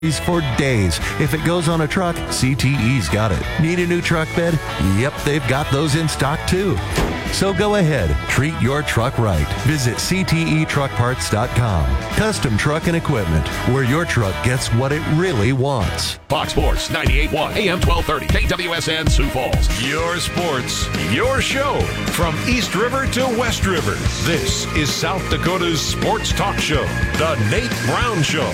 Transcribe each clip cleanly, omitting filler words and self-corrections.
for days. If it goes on a truck, CTE's got it. Need a new truck bed? Yep, they've got those in stock too. So go ahead, treat your truck right. Visit CTETruckParts.com. Custom truck and equipment, where your truck gets what it really wants. Fox Sports 98.1 AM 1230 KWSN Sioux Falls. Your sports, your show. From East River to West River, this is South Dakota's sports talk show, The Nate Brown Show.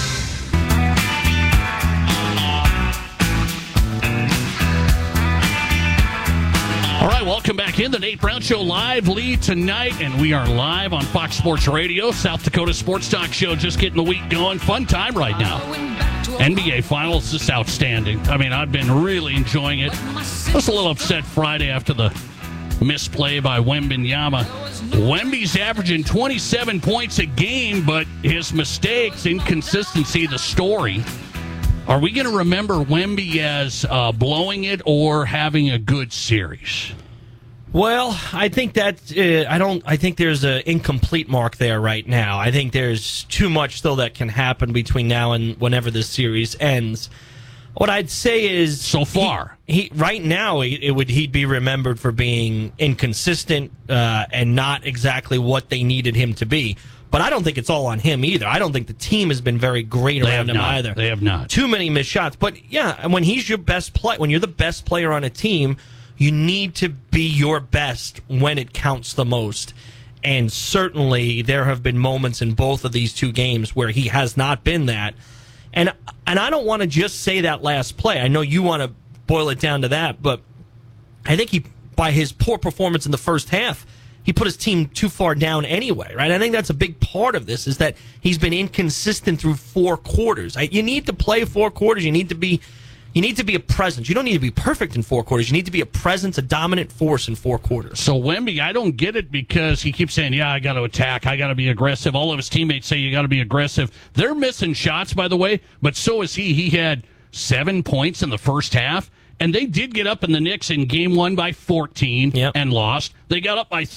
All right, welcome back in. The Nate Brown Show live lead tonight, and we are live on Fox Sports Radio, South Dakota Sports Talk Show, just getting the week going. Fun time right now. NBA Finals is outstanding. I mean, I've been really enjoying it. I was a little upset Friday after the misplay by Wembanyama. Wemby's averaging 27 points a game, but his mistakes, inconsistency, the story. Are we going to remember Wemby as blowing it or having a good series? Well, I think that I think there's an incomplete mark there right now. I think there's too much still that can happen between now and whenever this series ends. What I'd say is, so far, he right now he'd be remembered for being inconsistent and not exactly what they needed him to be. But I don't think it's all on him either. I don't think the team has been very great around him either. They have not. Too many missed shots. But yeah, when he's your best play, when you're the best player on a team, you need to be your best when it counts the most. And certainly there have been moments in both of these two games where he has not been that. And I don't want to just say that last play. I know you want to boil it down to that, but I think by his poor performance in the first half, he put his team too far down anyway, right? I think that's a big part of this, is that he's been inconsistent through 4 quarters. You need to play 4 quarters. You need to be a presence. You don't need to be perfect in 4 quarters. You need to be a presence, a dominant force in 4 quarters. So Wemby, I don't get it, because he keeps saying, I got to attack, I got to be aggressive. All of his teammates say you got to be aggressive. They're missing shots, by the way, but so is he. He had 7 points in the first half. And they did get up in the Knicks in game 1 by 14 and lost. They got up by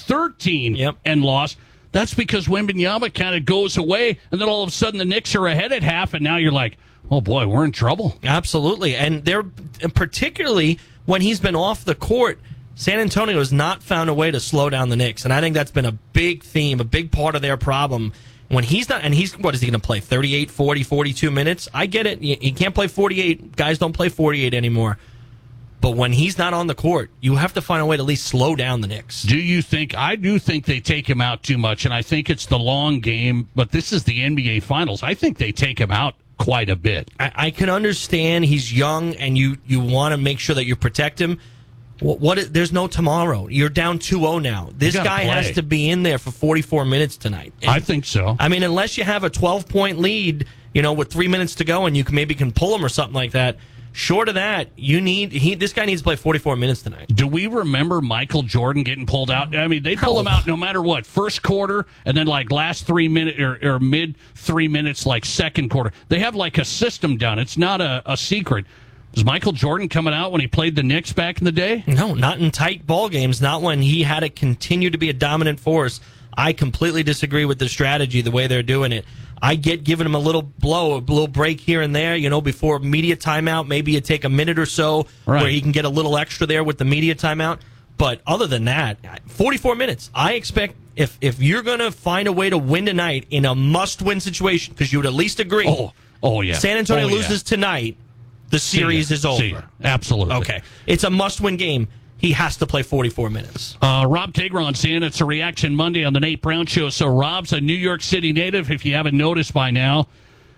13 and lost. That's because Wembanyama kind of goes away, and then all of a sudden the Knicks are ahead at half, and now you're like, oh boy, we're in trouble. Absolutely. And they're particularly when he's been off the court, San Antonio has not found a way to slow down the Knicks. And I think that's been a big theme, a big part of their problem. When he's not, and what is he going to play? 38, 40, 42 minutes? I get it. He can't play 48. Guys don't play 48 anymore. But when he's not on the court, you have to find a way to at least slow down the Knicks. Do you think? I do think they take him out too much, and I think it's the long game, but this is the NBA Finals. I think they take him out quite a bit. I can understand he's young, and you want to make sure that you protect him. There's no tomorrow. You're down 2-0 now. This guy has to be in there for 44 minutes tonight. And, I think so. I mean, unless you have a 12-point lead, with 3 minutes to go, and you can pull him or something like that. Short of that, this guy needs to play 44 minutes tonight. Do we remember Michael Jordan getting pulled out? I mean, they pull him out no matter what. First quarter, and then like last 3 minutes or mid 3 minutes, like second quarter. They have like a system done. It's not a secret. Was Michael Jordan coming out when he played the Knicks back in the day? No, not in tight ball games. Not when he had to continue to be a dominant force. I completely disagree with the strategy, the way they're doing it. I get giving him a little break here and there, before media timeout. Maybe you take a minute or so where he can get a little extra there with the media timeout. But other than that, 44 minutes. I expect if you're going to find a way to win tonight in a must-win situation, because you would at least agree. Oh yeah. San Antonio loses tonight, the series is over. Absolutely. Okay. It's a must-win game. He has to play 44 minutes. Rob Tegron saying it's a Reaction Monday on the Nate Brown Show. So Rob's a New York City native, if you haven't noticed by now.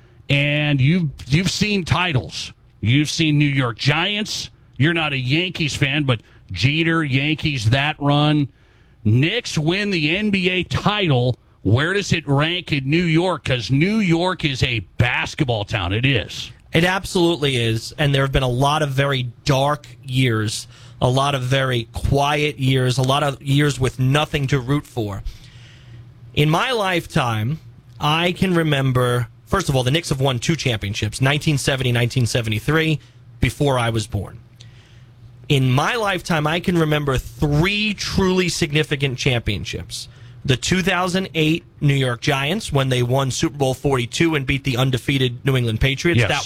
And you've seen titles. You've seen New York Giants. You're not a Yankees fan, but Jeter, Yankees, that run. Knicks win the NBA title. Where does it rank in New York? Because New York is a basketball town. It is. It absolutely is. And there have been a lot of very dark years, a lot of very quiet years, a lot of years with nothing to root for. In my lifetime, I can remember, first of all, the Knicks have won 2 championships, 1970, 1973, before I was born. In my lifetime, I can remember 3 truly significant championships. The 2008 New York Giants, when they won Super Bowl 42 and beat the undefeated New England Patriots, Yes. that